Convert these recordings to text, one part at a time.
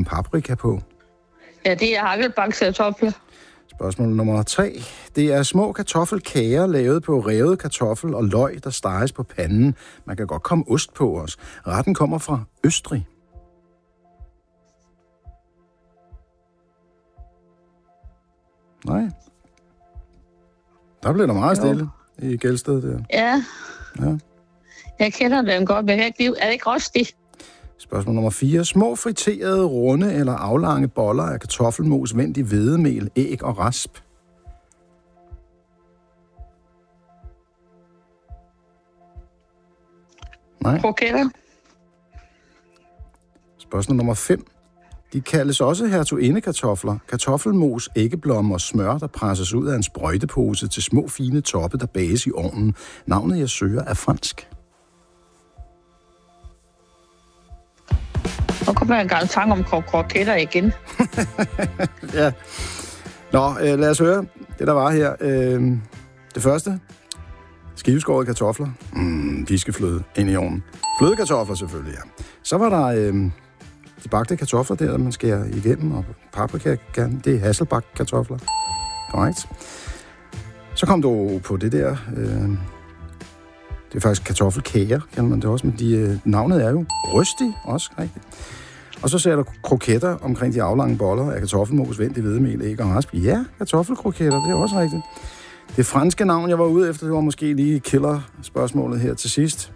komme paprika på? Ja, det er hakkebakkartofler. Spørgsmål nummer 3. Det er små kartoffelkager lavet på revet kartoffel og løg, der steges på panden. Man kan godt komme ost på os. Retten kommer fra Østrig. Nej. Der blev der meget stille i Gelsted der. Ja. Jeg kender den godt, men er det ikke rostig? Spørgsmål nummer 4. Små friterede, runde eller aflange boller af kartoffelmos vendt i hvedemel, æg og rasp. Nej. Kroketter. Spørgsmål nummer 5. De kaldes også hertugindekartofler, kartoffelmos, æggeblommer og smør, der presses ud af en sprøjtepose til små fine toppe, der bages i ovnen. Navnet, jeg søger, er fransk. Nu kommer jeg en gang tanke om kroketter igen. Ja. Nå, lad os høre det, der var her. Det første. Skiveskårede kartofler. Fiskefløde ind i ovnen. Flødekartofler selvfølgelig, ja. Så var der de bagte kartofler der man skærer igennem, og paprika, det er hasselbak-kartofler. Korrekt. Så kom du på det der. Det er faktisk kartoffelkager, kalder man det også, men navnet er jo røstig, også rigtigt. Og så ser du kroketter omkring de aflange boller af kartoffelmos, vendt i hvedemel, æg og rasp. Ja, kartoffelkroketter, det er også rigtigt. Det franske navn, jeg var ude efter, det var måske lige killer-spørgsmålet her til sidst.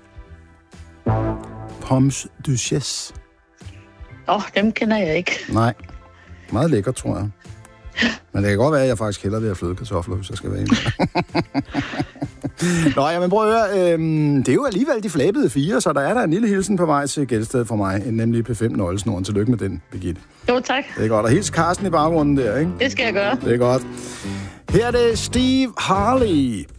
Pommes duchesse. Dem kender jeg ikke. Nej, meget lækker, tror jeg. Men det kan godt være, at jeg faktisk hellere vil have flødekartofler, hvis jeg skal være enig. Nå, ja, men prøv at høre. Det er jo alligevel de flabede 4, så der er der en lille hilsen på vej til Gelsted for mig, nemlig P5-nøglesnoren. Tillykke med den, Birgitte. Jo, tak. Det er godt. Og hils Carsten i baggrunden der, ikke? Det skal jeg gøre. Det er godt. Her er det Steve Harley